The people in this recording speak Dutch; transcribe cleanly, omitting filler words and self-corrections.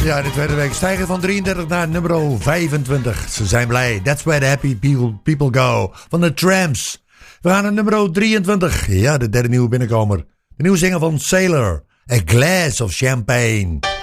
Ja, de tweede week stijgen van 33 naar nummer 25. Ze zijn blij. That's where the happy people go. Van de Tramps. We gaan naar nummer 23. Ja, de derde nieuwe binnenkomer. De nieuwe zinger van Sailor. A Glass of Champagne.